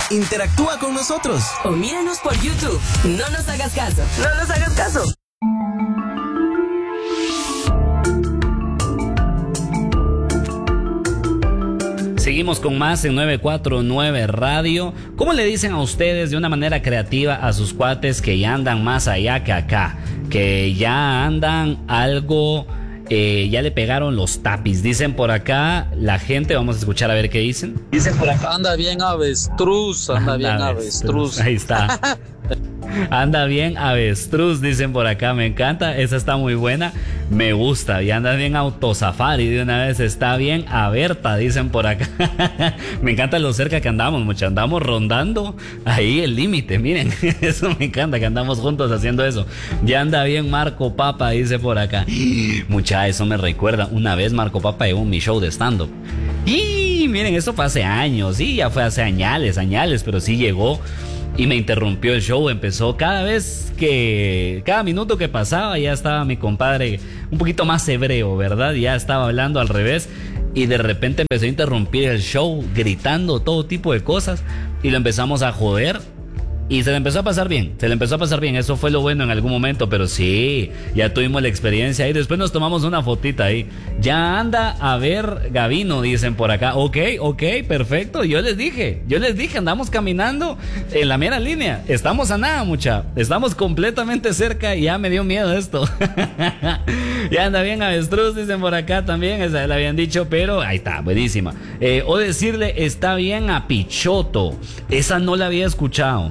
Interactúa con nosotros. O míranos por YouTube. No nos hagas caso. No nos hagas caso. Seguimos con más en 949 Radio. ¿Cómo le dicen a ustedes de una manera creativa a sus cuates que ya andan más allá que acá? Que ya andan algo, ya le pegaron los tapis. Dicen por acá la gente, vamos a escuchar a ver qué dicen. Dicen por acá. Anda bien avestruz, anda bien avestruz. Ahí está. Anda bien avestruz, dicen por acá. Me encanta, esa está muy buena. Me gusta, y anda bien autosafari de una vez. Está bien aberta, dicen por acá. Me encanta lo cerca que andamos, mucha. Andamos rondando ahí el límite, miren. Eso me encanta, que andamos juntos haciendo eso. Ya anda bien Marco Papa, dice por acá. Mucha, eso me recuerda. Una vez Marco Papa llegó a mi show de stand-up. Y miren, eso fue hace años. Sí, ya fue hace añales, pero sí llegó. Y me interrumpió el show. Empezó cada minuto que pasaba, ya estaba mi compadre un poquito más hebreo, ¿verdad? Ya estaba hablando al revés. Y de repente empezó a interrumpir el show, gritando todo tipo de cosas. Y lo empezamos a joder. Y se le empezó a pasar bien, eso fue lo bueno en algún momento, pero sí, ya tuvimos la experiencia y después nos tomamos una fotita ahí. Ya anda a ver Gavino, dicen por acá. Ok, perfecto, yo les dije, andamos caminando en la mera línea, estamos a nada, mucha, estamos completamente cerca y ya me dio miedo esto. Ya anda bien avestruz, dicen por acá también, esa le habían dicho, pero ahí está, buenísima. O decirle, está bien a Pichoto, esa no la había escuchado.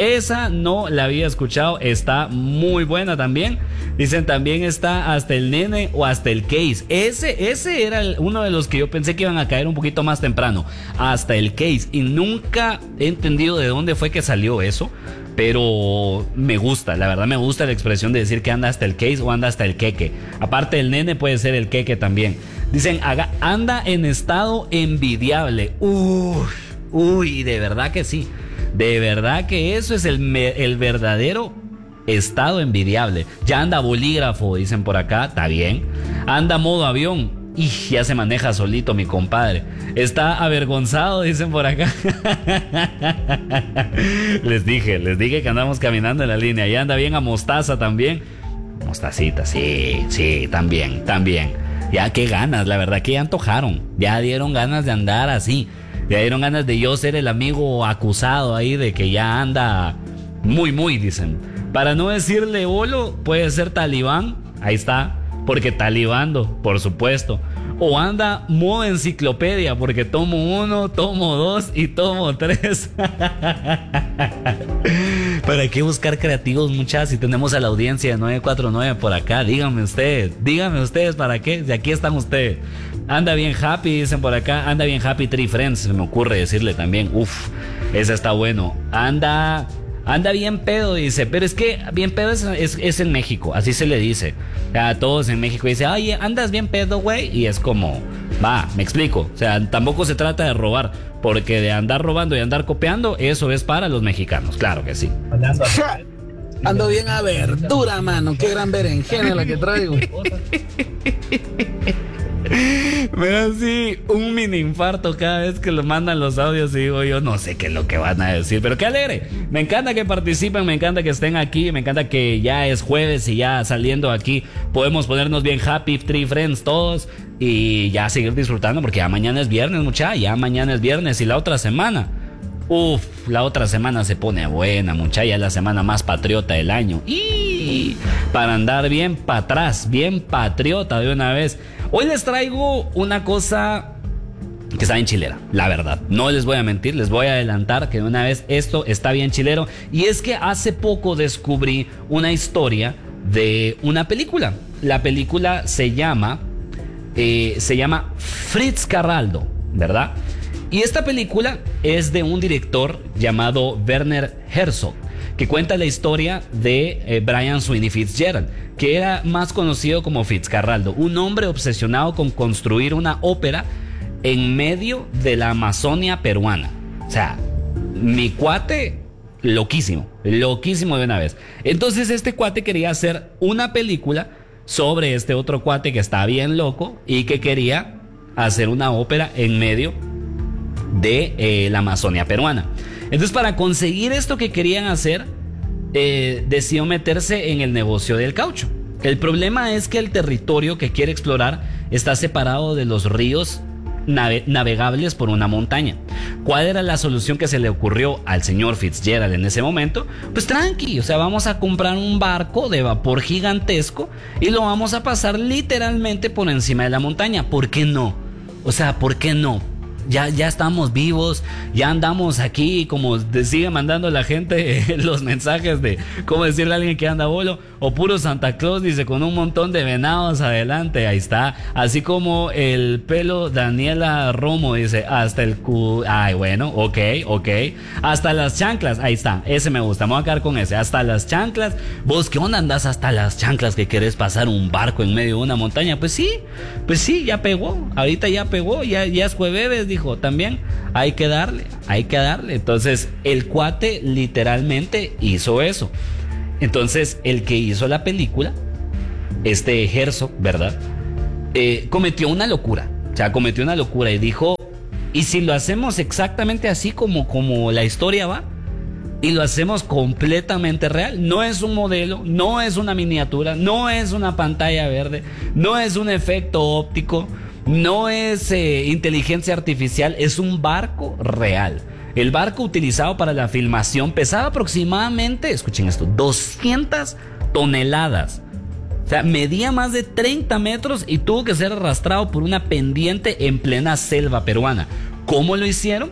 Está muy buena también. Dicen también está hasta el nene o hasta el case. Ese era uno de los que yo pensé que iban a caer un poquito más temprano. Hasta el case. Y nunca he entendido de dónde fue que salió eso. Pero me gusta, la verdad me gusta la expresión de decir que anda hasta el case o anda hasta el queque. Aparte del nene puede ser el queque también. Dicen, anda en estado envidiable. Uy, de verdad que sí. De verdad que eso es el verdadero estado envidiable. Ya anda bolígrafo, dicen por acá, está bien. Anda modo avión. Y ya se maneja solito mi compadre. Está avergonzado, dicen por acá. Les dije que andamos caminando en la línea. Ya anda bien a mostaza también. Mostacita, sí, también. Ya qué ganas, la verdad que ya antojaron. Ya dieron ganas de andar así. Ya dieron ganas de yo ser el amigo acusado ahí de que ya anda muy, dicen. Para no decirle bolo, puede ser talibán. Ahí está, porque talibando, por supuesto. O anda modo enciclopedia, porque tomo 1, tomo 2 y tomo 3. ¿Para qué buscar creativos, muchachos? Si tenemos a la audiencia de 949 por acá, díganme ustedes para qué, si aquí están ustedes. Anda bien happy, dicen por acá. Anda bien happy Three Friends, se me ocurre decirle también. Ese está bueno. Anda bien pedo, dice. Pero es que bien pedo es en México, así se le dice. A todos en México dice, oye, andas bien pedo, güey. Y es como, me explico. O sea, tampoco se trata de robar, porque de andar robando y andar copiando, eso es para los mexicanos, claro que sí. Ando bien a verdura, mano. Qué gran berenjena la que traigo. Me da así un mini infarto cada vez que lo mandan los audios y digo yo, no sé qué es lo que van a decir, pero qué alegre. Me encanta que participen, me encanta que estén aquí, me encanta que ya es jueves y ya saliendo aquí podemos ponernos bien happy, Three Friends todos y ya seguir disfrutando porque ya mañana es viernes, ya mañana es viernes y la otra semana. La otra semana se pone buena, ya la semana más patriota del año. Y para andar bien para atrás, bien patriota de una vez. Hoy les traigo una cosa que está bien chilera, la verdad. No les voy a mentir, les voy a adelantar que de una vez esto está bien chilero. Y es que hace poco descubrí una historia de una película. La película se llama Fritz Carraldo, ¿verdad? Y esta película es de un director llamado Werner Herzog, que cuenta la historia de Brian Sweeney Fitzgerald, que era más conocido como Fitzcarraldo, un hombre obsesionado con construir una ópera en medio de la Amazonia peruana. O sea, mi cuate, loquísimo de una vez. Entonces este cuate quería hacer una película sobre este otro cuate que está bien loco y que quería hacer una ópera en medio de la Amazonia peruana. Entonces, para conseguir esto que querían hacer, decidió meterse en el negocio del caucho. El problema es que el territorio que quiere explorar está separado de los ríos navegables por una montaña. ¿Cuál era la solución que se le ocurrió al señor Fitzgerald en ese momento? Pues tranqui, o sea, vamos a comprar un barco de vapor gigantesco y lo vamos a pasar literalmente por encima de la montaña. ¿Por qué no? O sea, ¿por qué no? Ya estamos vivos, ya andamos aquí, como sigue mandando la gente los mensajes de cómo decirle a alguien que anda bolo, o puro Santa Claus, dice, con un montón de venados adelante, ahí está. Así como el pelo Daniela Romo dice, hasta el ay, bueno, ok, hasta las chanclas, ahí está, ese me gusta, me voy a quedar con ese, hasta las chanclas. ¿Vos qué onda andás hasta las chanclas que querés pasar un barco en medio de una montaña? Pues sí, ya pegó, ahorita ya pegó, ya es jueves, dijo, también hay que darle. Entonces el cuate literalmente hizo eso. Entonces el que hizo la película, Herzog, ¿verdad? Cometió una locura y dijo, ¿y si lo hacemos exactamente así como la historia va? Y lo hacemos completamente real. No es un modelo, no es una miniatura, no es una pantalla verde, no es un efecto óptico, no es inteligencia artificial, es un barco real. El barco utilizado para la filmación pesaba aproximadamente, escuchen esto, 200 toneladas. O sea, medía más de 30 metros y tuvo que ser arrastrado por una pendiente en plena selva peruana. ¿Cómo lo hicieron?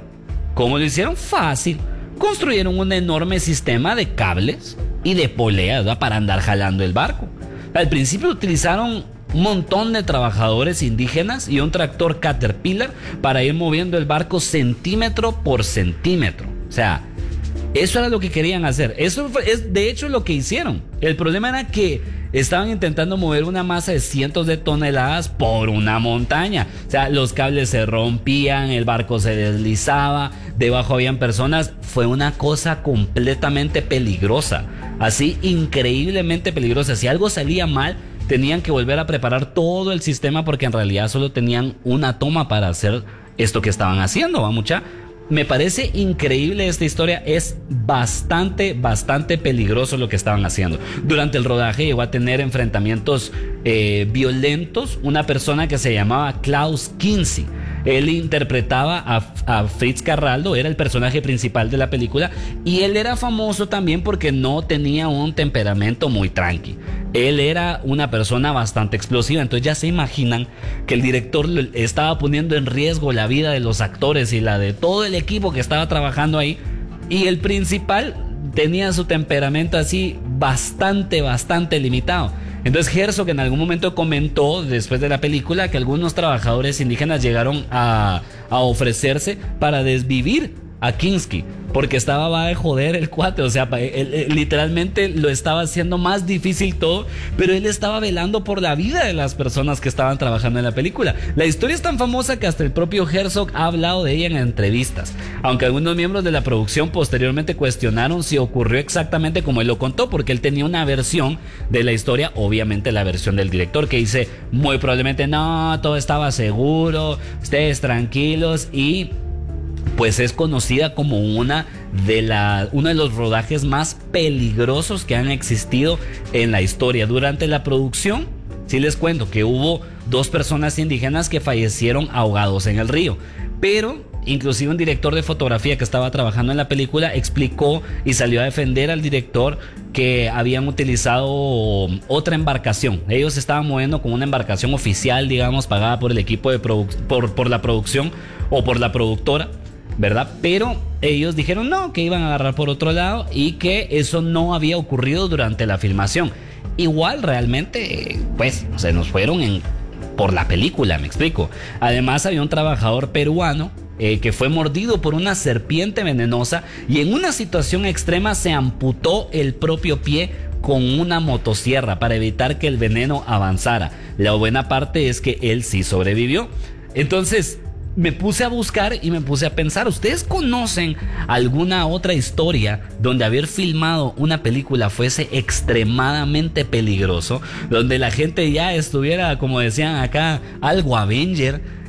Fácil. Construyeron un enorme sistema de cables y de poleas, ¿verdad?, para andar jalando el barco. Al principio utilizaron un montón de trabajadores indígenas y un tractor Caterpillar para ir moviendo el barco centímetro por centímetro. O sea, eso era lo que querían hacer. Eso es de hecho lo que hicieron. El problema era que estaban intentando mover una masa de cientos de toneladas por una montaña. O sea, los cables se rompían, el barco se deslizaba, debajo habían personas. Fue una cosa completamente peligrosa. Así, increíblemente peligrosa. Si algo salía mal, tenían que volver a preparar todo el sistema porque en realidad solo tenían una toma para hacer esto que estaban haciendo, ¿va, mucha? Me parece increíble esta historia, es bastante peligroso lo que estaban haciendo. Durante el rodaje llegó a tener enfrentamientos violentos una persona que se llamaba Klaus Kinski. Él interpretaba a Fritz Carraldo, era el personaje principal de la película, y él era famoso también porque no tenía un temperamento muy tranqui. Él era una persona bastante explosiva, entonces ya se imaginan que el director estaba poniendo en riesgo la vida de los actores y la de todo el equipo que estaba trabajando ahí, y el principal tenía su temperamento así bastante limitado. Entonces Herzog en algún momento comentó después de la película que algunos trabajadores indígenas llegaron a ofrecerse para desvivir a Kinski porque va de joder el cuate. O sea, él literalmente lo estaba haciendo más difícil todo, pero él estaba velando por la vida de las personas que estaban trabajando en la película. La historia es tan famosa que hasta el propio Herzog ha hablado de ella en entrevistas, aunque algunos miembros de la producción posteriormente cuestionaron si ocurrió exactamente como él lo contó, porque él tenía una versión de la historia, obviamente la versión del director, que dice muy probablemente no, todo estaba seguro, ustedes tranquilos, y pues es conocida como uno de los rodajes más peligrosos que han existido en la historia. Durante la producción, sí les cuento que hubo 2 personas indígenas que fallecieron ahogados en el río, pero inclusive un director de fotografía que estaba trabajando en la película explicó y salió a defender al director que habían utilizado otra embarcación. Ellos estaban moviendo con una embarcación oficial, digamos, pagada por el equipo de por la producción o por la productora, ¿verdad? Pero ellos dijeron no, que iban a agarrar por otro lado y que eso no había ocurrido durante la filmación. Igual realmente pues se nos fueron por la película, me explico. Además había un trabajador peruano que fue mordido por una serpiente venenosa y en una situación extrema se amputó el propio pie con una motosierra para evitar que el veneno avanzara. La buena parte es que él sí sobrevivió. Entonces me puse a buscar y me puse a pensar, ¿ustedes conocen alguna otra historia donde haber filmado una película fuese extremadamente peligroso? Donde la gente ya estuviera, como decían acá, algo Avenger,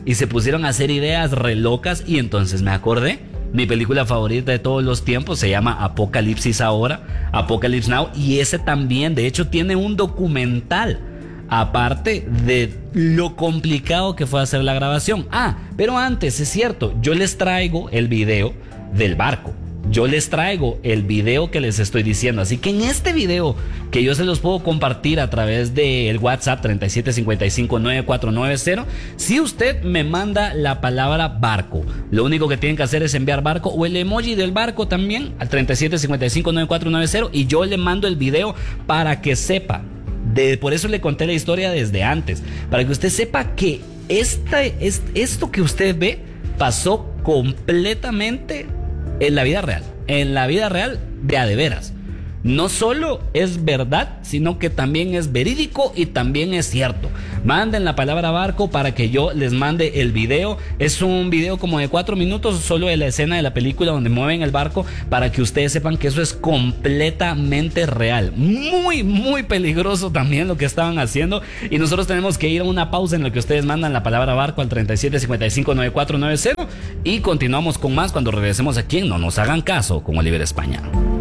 y se pusieron a hacer ideas re locas y entonces me acordé. Mi película favorita de todos los tiempos se llama Apocalipsis Ahora, Apocalypse Now, y ese también, de hecho, tiene un documental, aparte de lo complicado que fue hacer la grabación. Pero antes, es cierto, yo les traigo el video del barco. Yo les traigo el video que les estoy diciendo. Así que en este video, que yo se los puedo compartir a través del WhatsApp 37559490, si usted me manda la palabra barco, lo único que tienen que hacer es enviar barco o el emoji del barco también al 37559490 y yo le mando el video para que sepa. Por eso le conté la historia desde antes, para que usted sepa que esto que usted ve pasó completamente en la vida real de a de veras. No solo es verdad, sino que también es verídico y también es cierto. Manden la palabra barco para que yo les mande el video. Es un video como de 4 minutos, solo de la escena de la película donde mueven el barco, para que ustedes sepan que eso es completamente real. Muy, muy peligroso también lo que estaban haciendo. Y nosotros tenemos que ir a una pausa en lo que ustedes mandan la palabra barco al 37559490 y continuamos con más cuando regresemos aquí en No Nos Hagan Caso con Oliver España.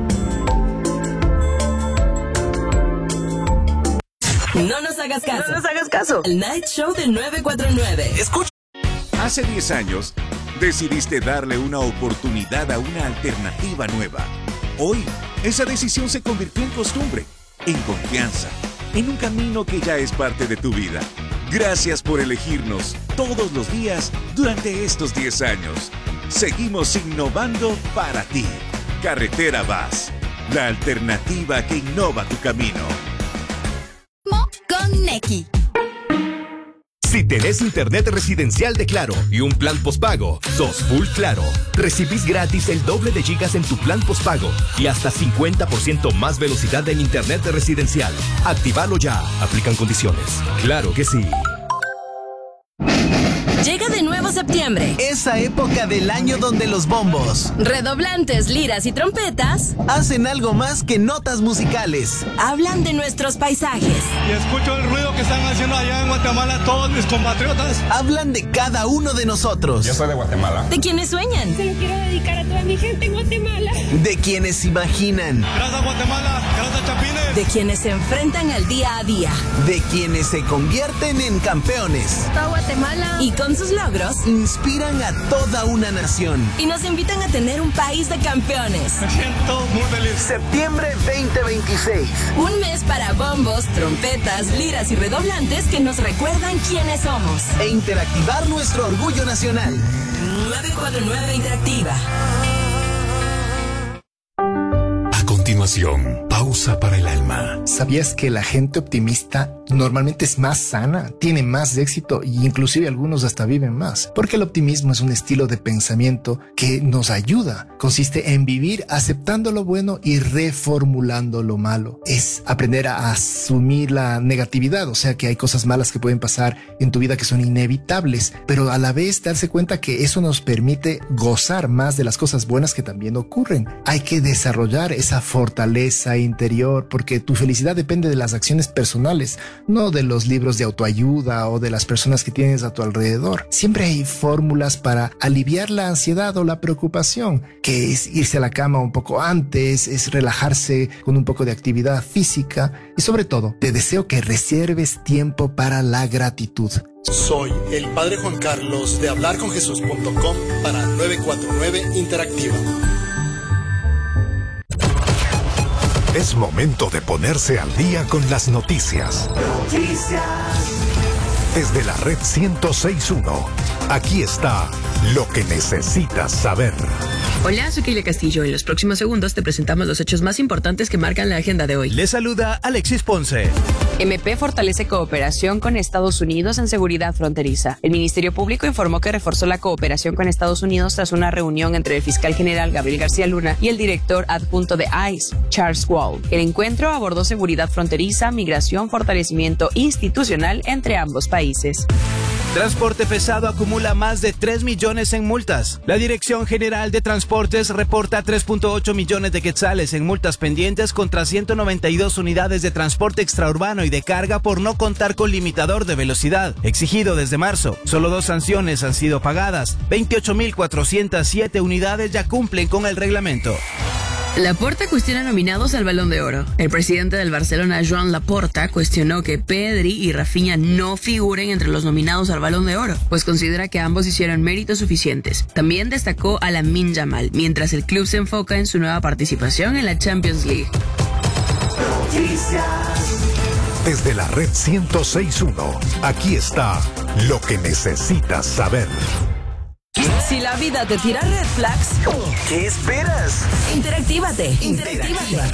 No nos hagas caso. No nos hagas caso. El Night Show de 949. Escucha. Hace 10 años, decidiste darle una oportunidad a una alternativa nueva. Hoy, esa decisión se convirtió en costumbre, en confianza, en un camino que ya es parte de tu vida. Gracias por elegirnos todos los días durante estos 10 años. Seguimos innovando para ti. Carretera Vas, la alternativa que innova tu camino. Con Nequi. Si tenés internet residencial de Claro y un plan postpago, sos full Claro. Recibís gratis el doble de gigas en tu plan postpago y hasta 50% más velocidad en internet residencial. Actívalo ya. Aplican condiciones. Claro que sí. Llega de nuevo septiembre. Esa época del año donde los bombos, redoblantes, liras y trompetas hacen algo más que notas musicales. Hablan de nuestros paisajes. Y escucho el ruido que están haciendo allá en Guatemala todos mis compatriotas. Hablan de cada uno de nosotros. Yo soy de Guatemala. De quienes sueñan. Se lo quiero dedicar a toda mi gente en Guatemala. De quienes imaginan. Gracias Guatemala, gracias Chapines. De quienes se enfrentan al día a día. De quienes se convierten en campeones. Toda Guatemala. Y con sus logros inspiran a toda una nación. Y nos invitan a tener un país de campeones. Me siento muy feliz. Septiembre 2026. Un mes para bombos, trompetas, liras y redoblantes que nos recuerdan quiénes somos. E interactivar nuestro orgullo nacional. 949 Interactiva. A continuación, pausa para el alma. ¿Sabías que la gente optimista normalmente es más sana, tiene más éxito e inclusive algunos hasta viven más? Porque el optimismo es un estilo de pensamiento que nos ayuda. Consiste en vivir aceptando lo bueno y reformulando lo malo. Es aprender a asumir la negatividad, o sea que hay cosas malas que pueden pasar en tu vida que son inevitables, pero a la vez darse cuenta que eso nos permite gozar más de las cosas buenas que también ocurren. Hay que desarrollar esa fortaleza interior porque tu felicidad depende de las acciones personales, no de los libros de autoayuda o de las personas que tienes a tu alrededor. Siempre hay fórmulas para aliviar la ansiedad o la preocupación, que es irse a la cama un poco antes, es relajarse con un poco de actividad física y sobre todo, te deseo que reserves tiempo para la gratitud. Soy el Padre Juan Carlos de hablarconjesus.com para 949 Interactiva. Es momento de ponerse al día con las noticias. Desde la red 106.1, aquí está lo que necesitas saber. Hola, soy Keila Castillo. En los próximos segundos te presentamos los hechos más importantes que marcan la agenda de hoy. Les saluda Alexis Ponce. MP fortalece cooperación con Estados Unidos en seguridad fronteriza. El Ministerio Público informó que reforzó la cooperación con Estados Unidos tras una reunión entre el fiscal general Gabriel García Luna y el director adjunto de ICE, Charles Wall. El encuentro abordó seguridad fronteriza, migración, fortalecimiento institucional entre ambos países. Transporte pesado acumula más de 3 millones en multas. La Dirección General de Transportes reporta 3.8 millones de quetzales en multas pendientes contra 192 unidades de transporte extraurbano y de carga por no contar con limitador de velocidad, exigido desde marzo. Solo 2 sanciones han sido pagadas. 28.407 unidades ya cumplen con el reglamento. Laporta cuestiona nominados al Balón de Oro. El presidente del Barcelona, Joan Laporta, cuestionó que Pedri y Rafinha no figuren entre los nominados al Balón de Oro, pues considera que ambos hicieron méritos suficientes. También destacó a Lamine Yamal, mientras el club se enfoca en su nueva participación en la Champions League. Desde la red 106.1, aquí está lo que necesitas saber. Si la vida te tira red flags, ¿qué esperas? Interactívate.